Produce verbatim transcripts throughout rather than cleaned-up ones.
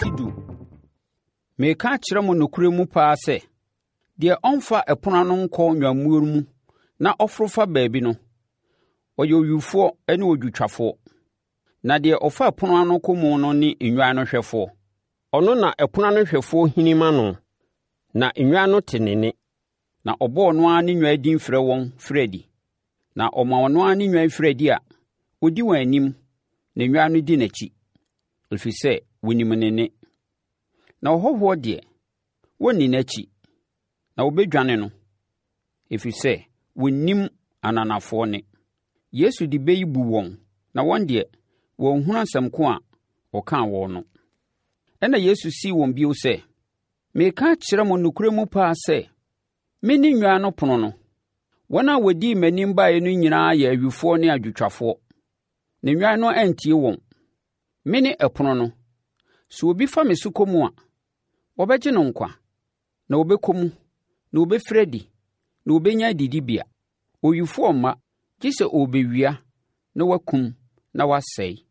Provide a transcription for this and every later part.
afidu. Meka kyerɛ mo nokure mu paa sɛ, deɛ ɔmfa ɛpono ano nkɔ nnwammuo mu na ɔforo fa baabi no, ɔyɛ owifoɔ ne odwotwafoɔ. Na deɛ ɔfa ɛpono ano kɔ mu no ne nnwan no hwɛfoɔ. Ɔno na ɛpono ano hwɛfoɔ hini ma no, na nnwan no te ne ne. Na ɔbɔɔ no ara ne nnwan din frɛ wɔn frɛdi. Na ɔma ɔno ara ne nnwan frɛdi a, ɔdi wɔn anim, na nnwan no di n'akyi, ɛfiri sɛ wɔnim ne ne. Na ɔhɔhoɔ deɛ, wɔnni n'akyi, na wɔbɛdwane no, ɛfiri sɛ wɔnnim ananafoɔ ne. Yesu de bɛyi bu wɔn, na wɔn deɛ, wɔnhunu asɛm ko a ɔkaa wɔn no. Ɛna Yesu sii wɔn bio sɛ, meka kyerɛ mo nokure mu paa sɛ, me ne nnwan no pono no. Wɔn a wɔdii m'anim baeɛ no nyinaa yɛ awifoɔ ne adwotwafoɔ, na nnwan no antie wɔn. Me ne ɛpono no. Sɛ obi fa me so kɔ mu a, wɔbɛgye no nkwa, na wɔbɛkɔ mu, na wɔbɛfiri adi, na wɔbɛnya adidibea. Owifoɔ mma, gye sɛ ɔrebɛwia, na wakum, na wasɛe.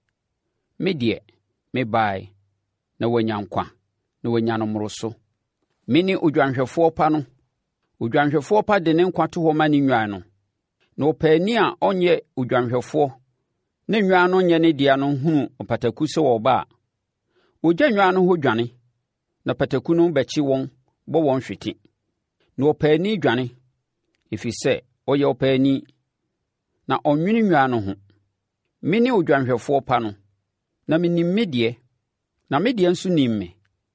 Me deɛ, mebae, na wanya nkwa, na wanya no mmoroso. Me ne odwanhwɛfoɔ pa no. Odwanhwɛfoɔ pa de ne nkwa to hɔ ma ne nnwan no. Na ɔpaani a ɔnyɛ odwanhwɛfoɔ, na nnwan no nyɛ ne dea no hunu ɔpataku sɛ wɔba a, ɔgya nnwan no hɔ dwane, na pataku no bɛkye wɔn, bɔ wɔn hwete. Na ɔpaani dwane, ɛfiri sɛ ɔyɛ ɔpaani, na ɔnwene nnwan no ho. Me ne odwanhwɛfoɔ pa no, na menim me deɛ, na me deɛ nso nim me.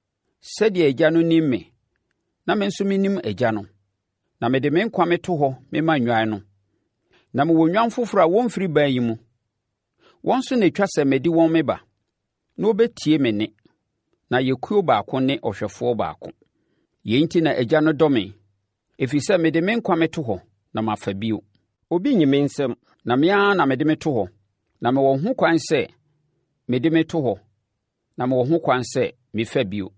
Sɛdeɛ Agya no nim me, na me nso menim Agya no. Na mede me nkwa meto hɔ mema nnwan no. Na mewɔ nnwan foforɔ a wɔmfiri ban yi mu. Wɔn nso na ɛtwa sɛ mede wɔn meba, na wɔbɛtie me nne, na yɛkuo baako ne ɔhwɛfoɔ baako. Yei nti na Agya no dɔ me, ɛfiri sɛ mede me nkwa meto hɔ na mafa bio. Obi nye me nsɛm, na me ara na mede me to hɔ, na mewɔ ho kwan sɛ mede me to hɔ, na mewɔ ho kwan sɛ mefa bio.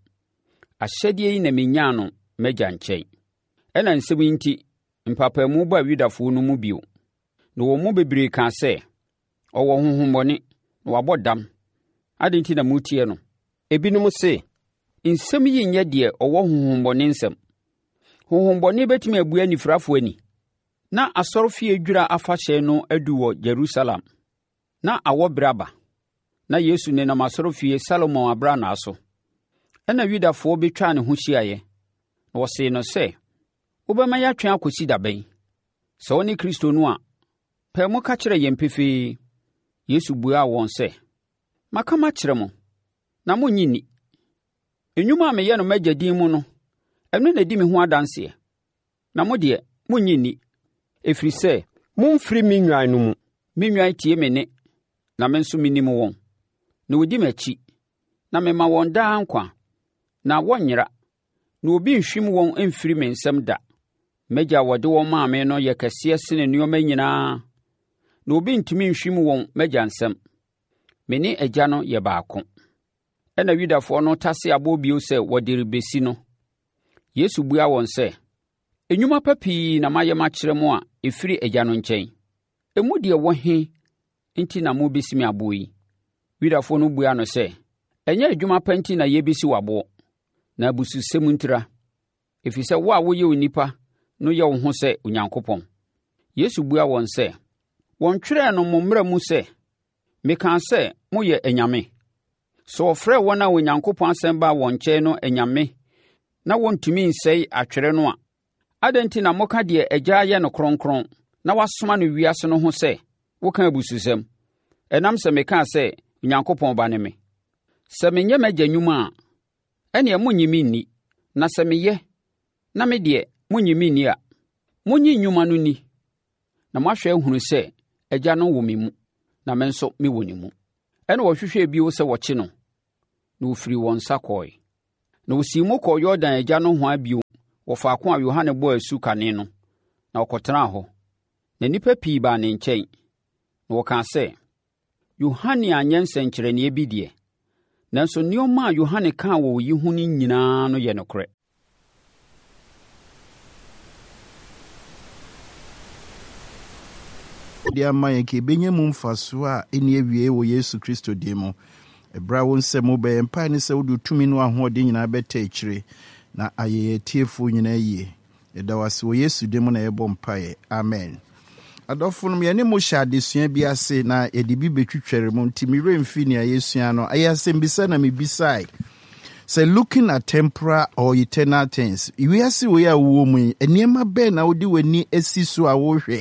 Ahyɛdeɛ yi na menyaa no m'Agya nkyɛn. Ɛna nsɛm yi nti, mpapaamu baa Yudafoɔ no mu bio. Na wɔn mu bebree kaa sɛ, ɔwɔ honhommɔne, na wabɔ dam. Adɛn nti na motie no? Ebinom se, nsɛm yi nyɛ deɛ ɔwɔ honhommɔne nsɛm. Honhommɔne bɛtumi abua anifirafoɔ ani. Na asɔrefie dwira afahyɛ no adu wɔ Yerusalem. Na awɔberɛ aba. Na Yesu nenam asɔrefie Salomo abrannaa so. Ɛna Yudafoɔ bɛtwaa ne ho hyiaeɛ. Na wɔsee no sɛ, wobɛma yɛatwɛn akɔsi da bɛn? Sɛ wo ne Kristo no a, pɛɛ mu ka kyerɛ yɛn pefee. Yesu buaa wɔn sɛ, maka makyerɛ mo, na monnye nni. Nnwuma a meyɛ no m'Agya din mu no, ɛno na di me ho adanseɛ. Na mo deɛ, monnye nni, ɛfiri sɛ, momfiri me nnwan no mu. Me nnwan tie me nne, na me nso menim wɔn. Na wɔdi m'akyi, na mema wɔn daa nkwa, na wɔnnyera, na obi nhwim wɔn mfiri me nsɛm da. M'Agya a wɔde wɔn maa me no yɛ kɛseɛ sene nneɛma nyinaa, na obi ntumi nhwim wɔn m'Agya nsɛm. Me ne Agya no yɛ baako. Ɛna Yudafoɔ no tase abɔ bio sɛ wɔde rebɛsi no. Yesu buaa wɔn sɛ, nnwuma pa pii na mayɛ makyerɛ mo a ɛfiri Agya no nkyɛn. Emu deɛ wɔ he nti na mobɛsi me aboɔ yi? Yudafoɔ no buaa no sɛ, ɛnyɛ adwuma pa nti na yɛbɛsi w'aboɔ, na abususɛm ntira, ɛfiri sɛ wo a woyɛ onipa no yɛ wo ho sɛ Onyankopɔn. Yesu buaa wɔn sɛ, wɔntwerɛɛ no mo mmara mu sɛ, mekaa sɛ moyɛ anyame? Sɛ wɔfrɛ wɔn a Onyankopɔn asɛm baa wɔn nkyɛn no anyame, na wɔntumi nsɛe atwerɛ no a, adɛn nti na moka deɛ Agya yɛ no kronkron, na wasoma no wiase no ho sɛ, woka abususɛm? Ɛnam sɛ mekaa sɛ Onyankopɔn ba ne me. Sɛ menyɛ m'Agya nnwuma a, ɛnneɛ monnye me nni, na sɛ meyɛ, na me deɛ monnye me nni a, monnye nnwuma no nni, na moahwɛ ahunu sɛ Agya no wɔ me mu, na me nso mewɔ ne mu. Ɛna wɔhwehwɛ bio sɛ wɔkye no, na wɔfiri wɔn nsa kɔe. Na wɔsii mu kɔɔ Yordan agya no ho bio wɔ faako a Yohane bɔɔ asu kane no, na wɔkɔtenaa hɔ. Na nnipa pii baa ne nkyɛn, na wɔkaa sɛ, Yohane anyɛ nsɛnkyerɛnneɛ bi deɛ, nanso nneɛma a Yohane kaa wɔ yi ho no nyinaa no yɛ nokorɛ. Deɛ ama yɛn ka ɛbɛnya mu mfasoɔ a ɛnni awie wɔ Yesu Kristo din mu. Ebra won se mo be empa ne se wodu tumi no ahode nyina beta ekire na ayeye tiefo nyina yie. Eda wase wo Yesu de mo na yebo mpae. Amen. Adofo no me ne mo sha adesua bi ase na edi bi betwitwere mo ntimi remfi ne ayesua no ayasem bisa na me bisai. Say looking at temporal or eternal things. We are see we are woman. Eniema be na odi weni esi so a wo hwe.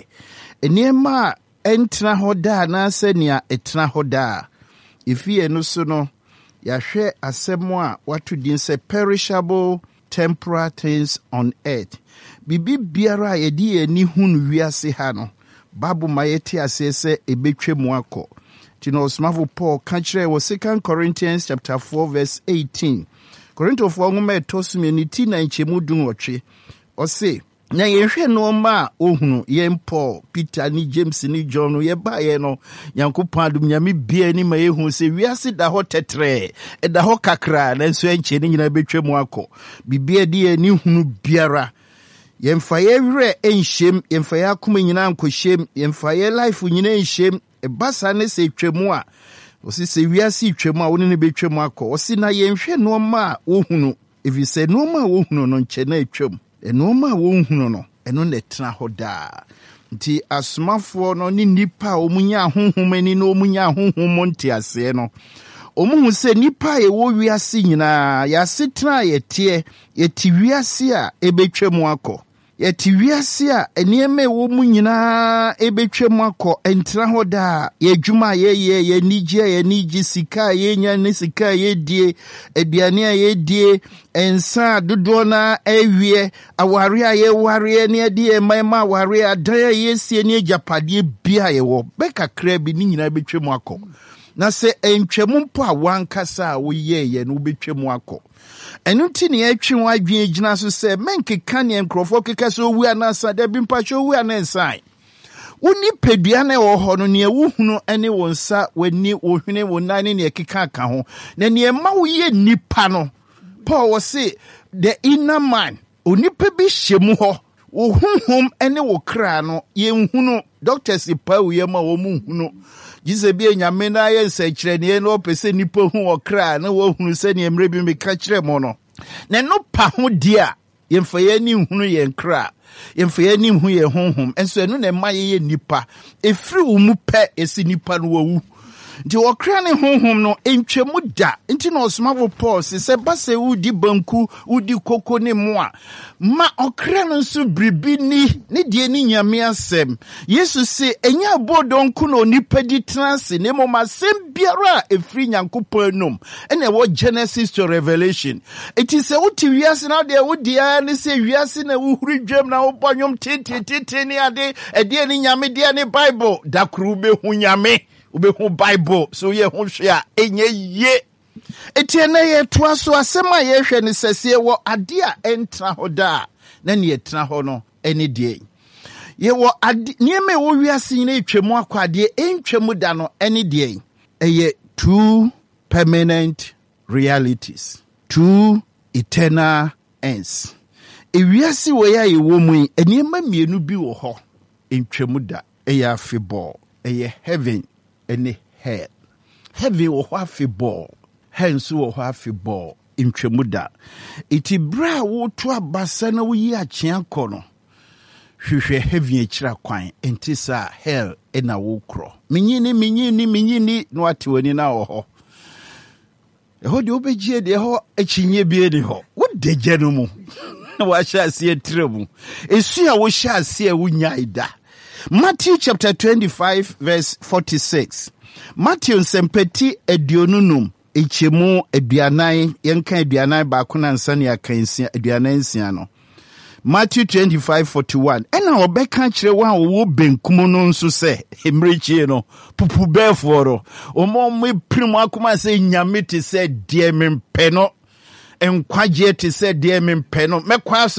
Eniema entra hoda na se nia etra hoda. Ifie no so no ya hwe asemo a watu din say perishable temporal things on earth. Bibi biara yedi eni hunu wiase ha no. Babu mayeti asese ebetwe mu akọ. Tino osmafo Paul kanchire wo Second Corinthians chapter four verse eighteen. Korinto fo ngoma etosumi ni ti na nchemu dun otwe. Ose na yehwe no ma ohunu ye Paul, Peter ni James ni John no ye ba ye no Yankopon adum nyame bia ni ma yehu se wiase da ho tetre e da ho kakra na nso enche ni nyina betwa mu akọ. Bibia di ni hunu biara yemfa ye were enhyem yemfa ya akoma nyina ankɔhyem yemfa ye life nyina enhyem e basa ne se twemu a osi se wiase twemu a woni ne betwemu akɔ osi na yenhwɛ no ma a wohunu if you say no ma wohunu no nkyɛ na etwem e no ma wohunu no eno na tena hɔ daa nti asomafo no ni nipa omunya ahonhom ani no omunya ahonhom nti ase no omuhu se nipa ye wo wiase nyina ya setena ye tie ye ti wiase a ebetwemu akɔ yeti wiase a enieme wo mu nyina ebetwem akọ entra hoda ye dwuma ye ye ye nige ye nige sika ye nya ne sika ye die aduane a ye die ensa dodo na ewie aware a ye ware ne die mama ware adan ye sie ne japade bia ye wo bekakra bi ni nyina betwem akọ na se entwem mpo a wankasa a wo ye ye no betwem akọ enu ti ne atwi wadwen gina so se menkeka ne nkrofo keka so wu anasa da bi mpa cho wu anensan woni pedua na wo ho no ne wuhunu ene wo nsa wani wo hwene wo nane ne keka aka ho na ne ma wo ye nipa no Paul was say the inner man onipa bi hyemu ho wo hunhum ene wo kra no ye nhunu doctors ipa wo ye ma wo mu hunu Jesus be nyame na ye nsekire ne no pese nipa hu okra na wo hunu se ne emre bi me ka kire mo no na no pa ho dia ye mfa ye ni hunu ye nkra ye mfa ye ni hu ye honhom enso enu na ma ye nipa efiri wo mu pe esi nipa no wu nti okra ne honhom no entwemu da nti no osmavo Paul se base udi banku udi koko ne moa ma okra no nso bribi ni ne die ni nyame asem Yesu se enya bodonku no nipa di transe ne mo masem biara efri Nyankopon nom ene wo Genesis to Revelation it is a uti wiase na de wodi a ne se wiase na wuhuri dwam na wo bonyom tete ne ade e die ni nyame de ne Bible dakru be hu nyame ube hu Bible so ye hu hwe a enye ye etiene ye toa so asema ye hwe ne sese wo ade a entra hoda na ne etra ho no ene die ye wo ade nieme wo wiase nyina etwemu akwade entwemu da no ene die eye two permanent realities two eternal ends e wiase wo ya ye wo mu eniema mienu bi wo ho entwemu da eye afeball eye heaven ene hell heaven wo ho afeball hence wo ho afeball intwemu da iti bra wo to abasa na wo yi akye akono hwehwe heaven akira kwan entisa hell ena wo kro minyini minyini minyini no ate wani na wo ho eho de obegie de ho akinye bie de ho wo deje no mu wa sha se tremu esu a wo sha se wo nyaida Matthew chapter twenty-five verse forty-six. Matthew sempeti edionunum echemu eduanan yenka eduanan ba kuna nsane akansia eduanan nsia no. Matthew twenty-five forty-one. Ena obeka kire wa wo benkum no nso se emrechie no pupu beforo omo me primu akoma se nyame te se die mempe no enkwaje te se die mempe no mekwa